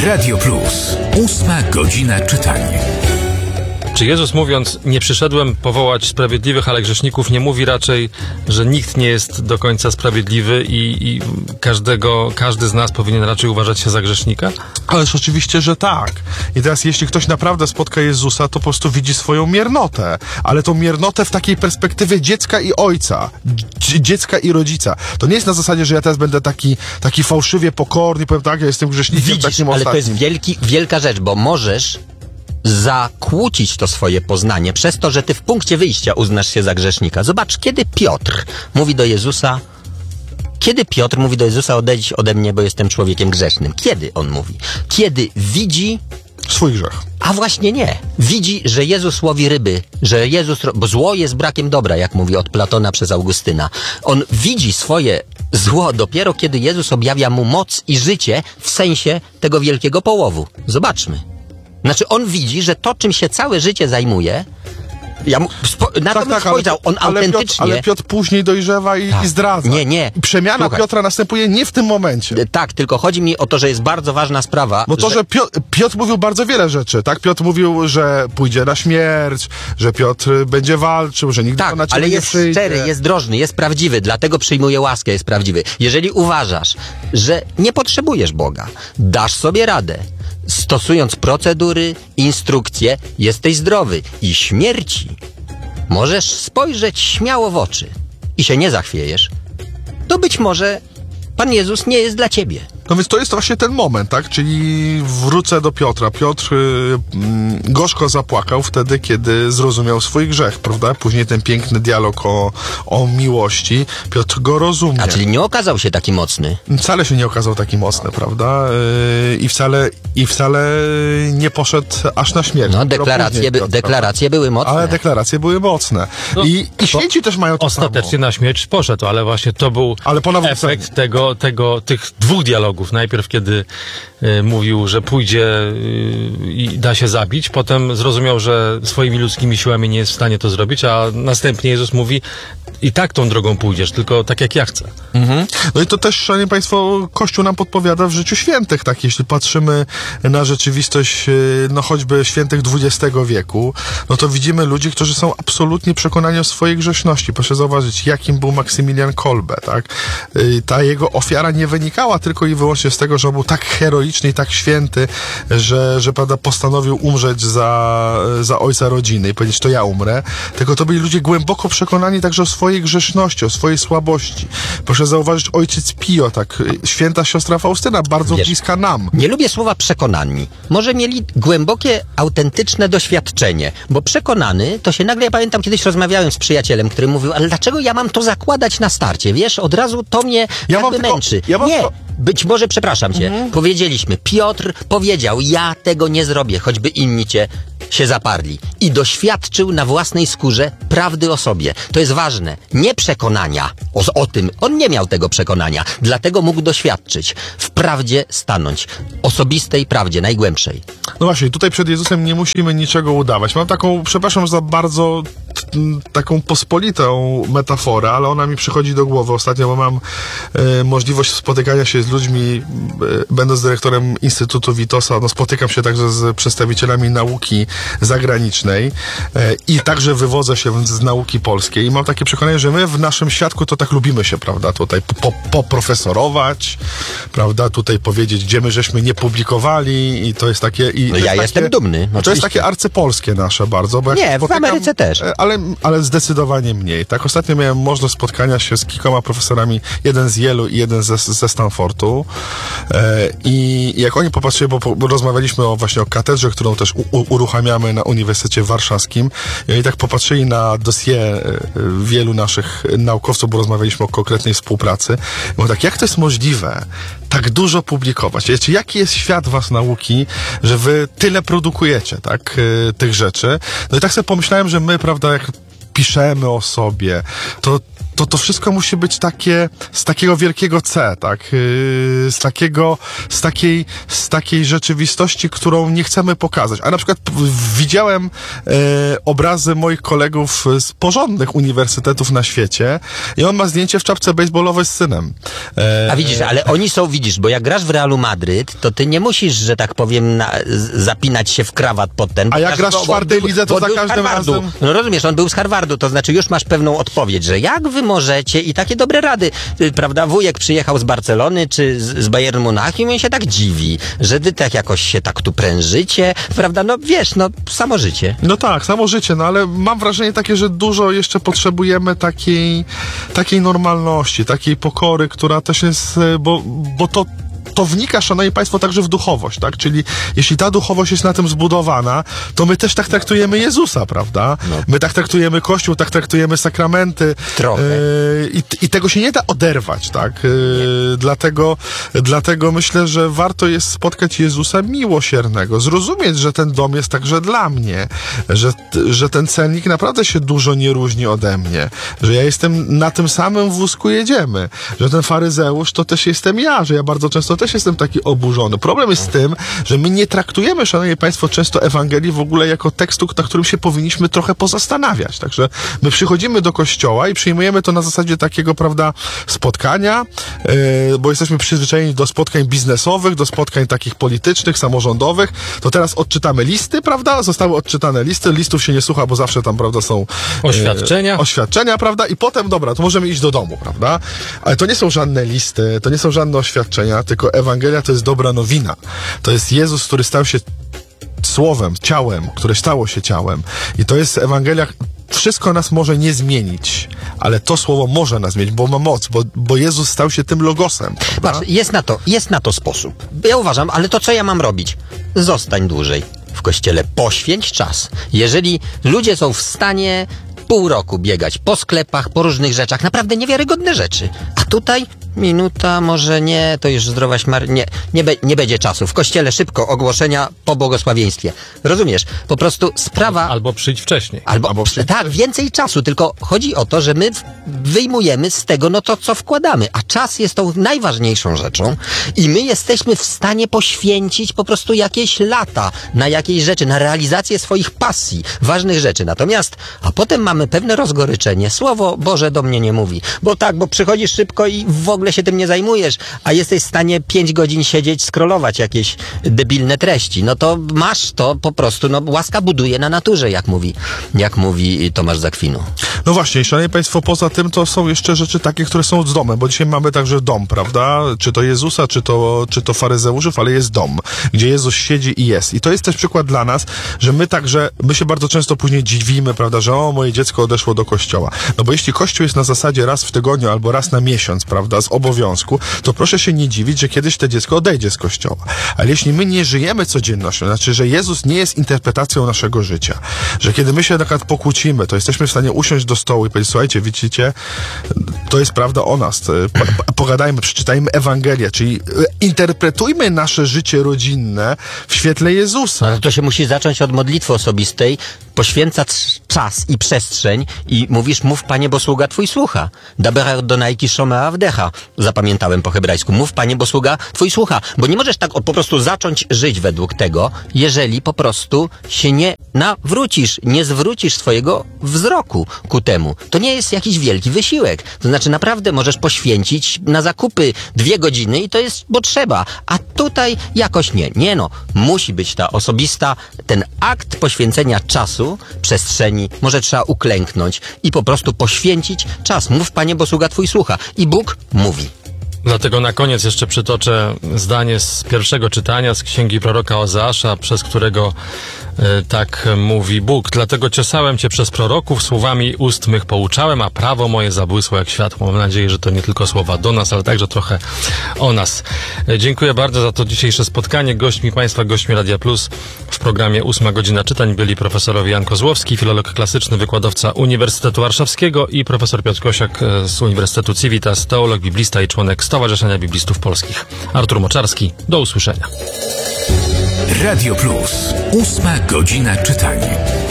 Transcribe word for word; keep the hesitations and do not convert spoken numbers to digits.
Radio Plus. Ósma godzina czytania. Czy Jezus, mówiąc, nie przyszedłem powołać sprawiedliwych, ale grzeszników, nie mówi raczej, że nikt nie jest do końca sprawiedliwy i, i każdego, każdy z nas powinien raczej uważać się za grzesznika? Ależ oczywiście, że tak. I teraz jeśli ktoś naprawdę spotka Jezusa, to po prostu widzi swoją miernotę. Ale tą miernotę w takiej perspektywie dziecka i ojca. Dz- dziecka i rodzica. To nie jest na zasadzie, że ja teraz będę taki, taki fałszywie pokorny, powiem tak, ja jestem grzesznikiem Widzisz, takim ale ostatnim. to jest wielki, wielka rzecz, bo możesz zakłócić to swoje poznanie przez to, że ty w punkcie wyjścia uznasz się za grzesznika. Zobacz, kiedy Piotr mówi do Jezusa, kiedy Piotr mówi do Jezusa, odejdź ode mnie, bo jestem człowiekiem grzesznym. Kiedy on mówi? Kiedy widzi... Swój grzech. A właśnie nie. Widzi, że Jezus łowi ryby, że Jezus... Bo zło jest brakiem dobra, jak mówi od Platona przez Augustyna. On widzi swoje zło dopiero, kiedy Jezus objawia mu moc i życie w sensie tego wielkiego połowu. Zobaczmy. Znaczy on widzi, że to, czym się całe życie zajmuje, ja mu, spo, na Tak, to bym tak, spojrzał, on ale autentycznie... Piotr, ale Piotr później dojrzewa i, Tak. i zdradza. Nie, nie. Przemiana Słuchaj. Piotra następuje nie w tym momencie. Tak, tylko chodzi mi o to, że jest bardzo ważna sprawa. Bo to, że, że Piotr, Piotr mówił bardzo wiele rzeczy, tak? Piotr mówił, że pójdzie na śmierć, że Piotr będzie walczył, że nigdy Tak, to na ciebie ale nie jest przyjdzie. szczery, jest drożny, jest prawdziwy, dlatego przyjmuje łaskę, jest prawdziwy. Jeżeli uważasz, że nie potrzebujesz Boga, dasz sobie radę, stosując procedury, instrukcje, jesteś zdrowy i śmierci możesz spojrzeć śmiało w oczy i się nie zachwiejesz, to być może Pan Jezus nie jest dla ciebie. No więc to jest właśnie ten moment, tak? Czyli wrócę do Piotra. Piotr y, mm, gorzko zapłakał wtedy, kiedy zrozumiał swój grzech, prawda? Później ten piękny dialog o, o miłości. Piotr go rozumie. A czyli nie okazał się taki mocny. Wcale się nie okazał taki mocny, prawda? Yy, I wcale, i wcale nie poszedł aż na śmierć. No, Dopiero deklaracje, później by, Piotr, deklaracje były prawda? mocne. Ale deklaracje były mocne. No, I, I święci też mają to Ostatecznie samo. na śmierć poszedł, ale właśnie to był Ale po nawróceniu. efekt tego, tego, tych dwóch dialogów. Najpierw, kiedy y, mówił, że pójdzie y, i da się zabić, potem zrozumiał, że swoimi ludzkimi siłami nie jest w stanie to zrobić, a następnie Jezus mówi, i tak tą drogą pójdziesz, tylko tak jak ja chcę. Mhm. No i to też, szanowni państwo, Kościół nam podpowiada w życiu świętych, tak? Jeśli patrzymy na rzeczywistość, no choćby świętych dwudziestego wieku, no to widzimy ludzi, którzy są absolutnie przekonani o swojej grzeszności. Proszę zauważyć, jakim był Maksymilian Kolbe, tak? Ta jego ofiara nie wynikała tylko i wyłącznie z tego, że on był tak heroiczny i tak święty, że, że prawda, postanowił umrzeć za, za ojca rodziny i powiedzieć, to ja umrę, tylko to byli ludzie głęboko przekonani także o swojej grzeszności, o swojej słabości. Proszę zauważyć, ojciec Pio, tak, święta siostra Faustyna, bardzo Wiesz, bliska nam. Nie lubię słowa przekonani. Może mieli głębokie, autentyczne doświadczenie, bo przekonany, to się nagle, ja pamiętam, kiedyś rozmawiałem z przyjacielem, który mówił, ale dlaczego ja mam to zakładać na starcie, wiesz, od razu to mnie Ja jakby mam tylko- męczy. ja mam nie, tylko- być może, przepraszam cię, Mhm. powiedzieliśmy, Piotr powiedział, ja tego nie zrobię, choćby inni cię się zaparli. I doświadczył na własnej skórze prawdy o sobie. To jest ważne. Nie przekonania o, o tym. On nie miał tego przekonania. Dlatego mógł doświadczyć. W prawdzie stanąć. Osobistej prawdzie, najgłębszej. No właśnie, tutaj przed Jezusem nie musimy niczego udawać. Mam taką, przepraszam za bardzo t- taką pospolitą metaforę, ale ona mi przychodzi do głowy ostatnio, bo mam e, możliwość spotykania się z ludźmi, e, będąc dyrektorem Instytutu Witosa, no spotykam się także z przedstawicielami nauki zagranicznej e, i także wywodzę się z nauki polskiej i mam takie przekonanie, że my w naszym świadku to tak lubimy się, prawda, tutaj po, poprofesorować, prawda, tutaj powiedzieć, gdzie my żeśmy nie publikowali i to jest takie... I No to ja jest jestem takie, dumny, To jest oczywiście. takie arcypolskie nasze bardzo, bo jak Nie, się w spotykam, Ameryce też. e, Ale, ale zdecydowanie mniej, tak? Ostatnio miałem możliwość spotkania się z kilkoma profesorami, jeden z Yale'u i jeden ze, ze Stanfordu e, i jak oni popatrzyli, bo, bo rozmawialiśmy o, właśnie o katedrze, którą też u, u, uruchamiamy na Uniwersytecie Warszawskim i oni tak popatrzyli na dossier e, wielu naszych naukowców, bo rozmawialiśmy o konkretnej współpracy. I mówią tak, jak to jest możliwe tak dużo publikować? Wiecie, jaki jest świat was nauki, że wy tyle produkujecie, tak, y, tych rzeczy? No i tak sobie pomyślałem, że my, prawda, jak piszemy o sobie, to to to to wszystko musi być takie, z takiego wielkiego C, tak? Yy, z takiego, z takiej, z takiej rzeczywistości, którą nie chcemy pokazać. A na przykład widziałem e, obrazy moich kolegów z porządnych uniwersytetów na świecie i on ma zdjęcie w czapce baseballowej z synem. E, A widzisz, ale oni są, widzisz, bo jak grasz w Realu Madryt, to ty nie musisz, że tak powiem, na, z, zapinać się w krawat pod ten. A jak grasz w czwartej lidze, to za każdym razem... No rozumiesz, on był z Harvardu, to znaczy już masz pewną odpowiedź, że jak wy możecie i takie dobre rady, y, prawda, wujek przyjechał z Barcelony czy z, z Bayernu Monachium i on się tak dziwi, że wy tak jakoś się tak tu prężycie, prawda, no wiesz, no samo życie. No tak, samo życie, no ale mam wrażenie takie, że dużo jeszcze potrzebujemy takiej, takiej normalności, takiej pokory, która też jest, bo, bo to to wnika, szanowni państwo, także w duchowość, tak? Czyli jeśli ta duchowość jest na tym zbudowana, to my też tak traktujemy Jezusa, prawda? No. My tak traktujemy Kościół, tak traktujemy sakramenty. Trochę. Yy, i, I tego się nie da oderwać, tak? Yy, dlatego, dlatego myślę, że warto jest spotkać Jezusa miłosiernego, zrozumieć, że ten dom jest także dla mnie, że, że ten celnik naprawdę się dużo nie różni ode mnie, że ja jestem na tym samym wózku jedziemy, że ten faryzeusz to też jestem ja, że ja bardzo często też jestem taki oburzony. Problem jest z tym, że my nie traktujemy, szanowni państwo, często Ewangelii w ogóle jako tekstu, na którym się powinniśmy trochę pozastanawiać. Także my przychodzimy do kościoła i przyjmujemy to na zasadzie takiego, prawda, spotkania, yy, bo jesteśmy przyzwyczajeni do spotkań biznesowych, do spotkań takich politycznych, samorządowych. To teraz odczytamy listy, prawda? Zostały odczytane listy. Listów się nie słucha, bo zawsze tam, prawda, są yy, oświadczenia. Oświadczenia, prawda? I potem, dobra, to możemy iść do domu, prawda? Ale to nie są żadne listy, to nie są żadne oświadczenia, tylko Ewangelia to jest dobra nowina. To jest Jezus, który stał się słowem, ciałem, które stało się ciałem. I to jest Ewangelia. Wszystko nas może nie zmienić, ale to słowo może nas zmienić, bo ma moc, bo, bo Jezus stał się tym logosem. Patrz, jest na to, jest na to sposób. Ja uważam, ale to co ja mam robić? Zostań dłużej w kościele, poświęć czas. Jeżeli ludzie są w stanie pół roku biegać po sklepach, po różnych rzeczach, naprawdę niewiarygodne rzeczy, a tutaj minuta, może nie, to już zdrowaś Mar... Nie, nie, be, nie będzie czasu. W kościele szybko ogłoszenia po błogosławieństwie. Rozumiesz? Po prostu sprawa... Albo przyjdź wcześniej. Albo, Albo przyjdź tak, więcej czasu, tylko chodzi o to, że my wyjmujemy z tego no to, co wkładamy, a czas jest tą najważniejszą rzeczą i my jesteśmy w stanie poświęcić po prostu jakieś lata na jakieś rzeczy, na realizację swoich pasji, ważnych rzeczy. Natomiast, a potem mamy pewne rozgoryczenie. Słowo Boże do mnie nie mówi. Bo tak, bo przychodzisz szybko i w ogóle się tym nie zajmujesz, a jesteś w stanie pięć godzin siedzieć, scrollować jakieś debilne treści. No to masz to po prostu, no łaska buduje na naturze, jak mówi, jak mówi Tomasz z Akwinu. No właśnie, szanowni państwo, poza tym to są jeszcze rzeczy takie, które są z domem, bo dzisiaj mamy także dom, prawda? Czy to Jezusa, czy to, czy to faryzeuszów, ale jest dom, gdzie Jezus siedzi i jest. I to jest też przykład dla nas, że my także, my się bardzo często później dziwimy, prawda, że o, moje dziecko odeszło do kościoła. No bo jeśli kościół jest na zasadzie raz w tygodniu albo raz na miesiąc, prawda, z obowiązku, to proszę się nie dziwić, że kiedyś to dziecko odejdzie z kościoła. Ale jeśli my nie żyjemy codziennością, znaczy, że Jezus nie jest interpretacją naszego życia, że kiedy my się na przykład pokłócimy, to jesteśmy w stanie usiąść do stołu i powiedzieć, słuchajcie, widzicie, to jest prawda o nas. Po, pogadajmy, przeczytajmy Ewangelię, czyli interpretujmy nasze życie rodzinne w świetle Jezusa. Ale to się musi zacząć od modlitwy osobistej, poświęcać czas i przestrzeń i mówisz, mów Panie, bo sługa Twój słucha. Daber donajki szoma wdecha. Zapamiętałem po hebrajsku. Mów Panie, bo sługa Twój słucha. Bo nie możesz tak po prostu zacząć żyć według tego, jeżeli po prostu się nie nawrócisz, nie zwrócisz swojego wzroku ku temu. To nie jest jakiś wielki wysiłek. To znaczy naprawdę możesz poświęcić na zakupy dwie godziny i to jest, bo trzeba. A tutaj jakoś nie. Nie no. Musi być ta osobista, ten akt poświęcenia czasu, przestrzeni. Może trzeba uklęknąć i po prostu poświęcić czas. Mów Panie, bo sługa Twój słucha. I Bóg mówi. Dlatego na koniec jeszcze przytoczę zdanie z pierwszego czytania z księgi proroka Ozeasza, przez którego y, tak mówi Bóg. Dlatego ciosałem cię przez proroków, słowami ust mych pouczałem, a prawo moje zabłysło jak światło. Mam nadzieję, że to nie tylko słowa do nas, ale także trochę o nas. Y, dziękuję bardzo za to dzisiejsze spotkanie. Gośćmi Państwa, gośćmi Radia Plus w programie Ósma Godzina Czytań byli profesorowie Jan Kozłowski, filolog klasyczny, wykładowca Uniwersytetu Warszawskiego i profesor Piotr Kosiak z Uniwersytetu Civitas, teolog, biblista i członek Stowarzyszenia Biblistów Polskich. Artur Moczarski, do usłyszenia. Radio Plus. Ósma godzina czytania.